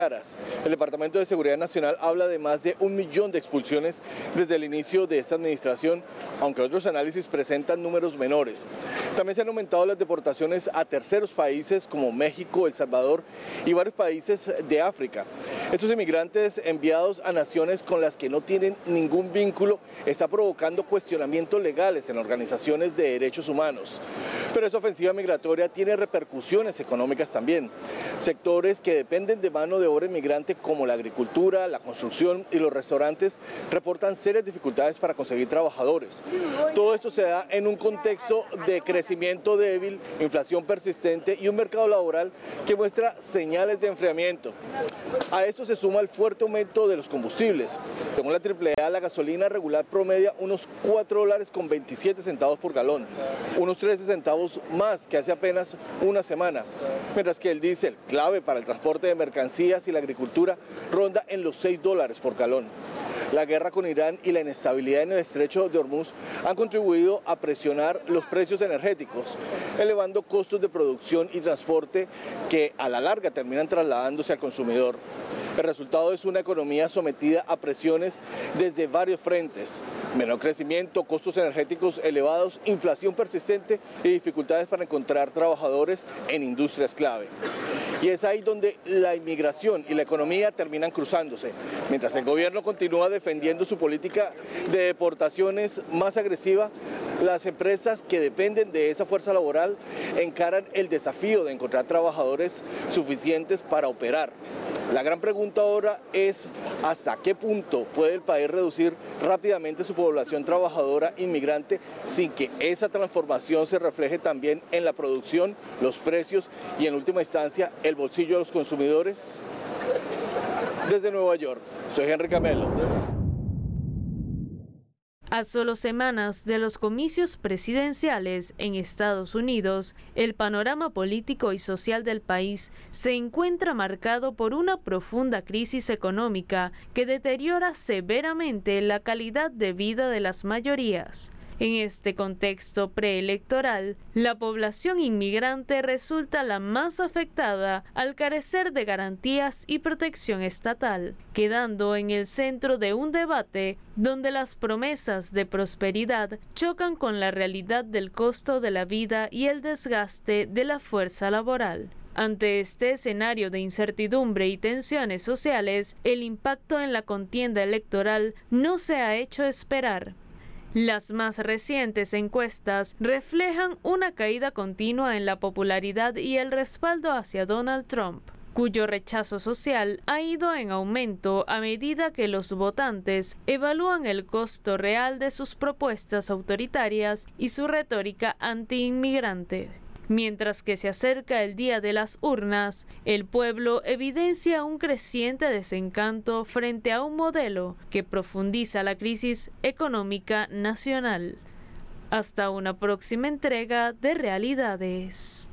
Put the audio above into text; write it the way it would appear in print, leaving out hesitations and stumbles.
El Departamento de Seguridad Nacional habla de más de 1 millón de expulsiones desde el inicio de esta administración, aunque otros análisis presentan números menores. También se han aumentado las deportaciones a terceros países como México, El Salvador y varios países de África. Estos inmigrantes enviados a naciones con las que no tienen ningún vínculo está provocando cuestionamientos legales en organizaciones de derechos humanos. Pero esa ofensiva migratoria tiene repercusiones económicas también. Sectores que dependen de mano de obra inmigrante como la agricultura, la construcción y los restaurantes reportan serias dificultades para conseguir trabajadores. Todo esto se da en un contexto de crecimiento débil, inflación persistente y un mercado laboral que muestra señales de enfriamiento. A esto se suma el fuerte aumento de los combustibles. Según la AAA, la gasolina regular promedia unos $4.27 por galón, unos 13 centavos más que hace apenas una semana, mientras que el diésel, clave para el transporte de mercancías y la agricultura, ronda en los $6 por galón. La guerra con Irán y la inestabilidad en el estrecho de Hormuz han contribuido a presionar los precios energéticos, elevando costos de producción y transporte que a la larga terminan trasladándose al consumidor. El resultado es una economía sometida a presiones desde varios frentes: menor crecimiento, costos energéticos elevados, inflación persistente y dificultades para encontrar trabajadores en industrias clave. Y es ahí donde la inmigración y la economía terminan cruzándose. Mientras el gobierno continúa defendiendo su política de deportaciones más agresiva, las empresas que dependen de esa fuerza laboral encaran el desafío de encontrar trabajadores suficientes para operar. La gran pregunta ahora es hasta qué punto puede el país reducir rápidamente su población trabajadora inmigrante sin que esa transformación se refleje también en la producción, los precios y en última instancia el bolsillo de los consumidores. Desde Nueva York, soy Henry Camelo. A solo semanas de los comicios presidenciales en Estados Unidos, el panorama político y social del país se encuentra marcado por una profunda crisis económica que deteriora severamente la calidad de vida de las mayorías. En este contexto preelectoral, la población inmigrante resulta la más afectada al carecer de garantías y protección estatal, quedando en el centro de un debate donde las promesas de prosperidad chocan con la realidad del costo de la vida y el desgaste de la fuerza laboral. Ante este escenario de incertidumbre y tensiones sociales, el impacto en la contienda electoral no se ha hecho esperar. Las más recientes encuestas reflejan una caída continua en la popularidad y el respaldo hacia Donald Trump, cuyo rechazo social ha ido en aumento a medida que los votantes evalúan el costo real de sus propuestas autoritarias y su retórica anti-inmigrante. Mientras que se acerca el día de las urnas, el pueblo evidencia un creciente desencanto frente a un modelo que profundiza la crisis económica nacional. Hasta una próxima entrega de Realidades.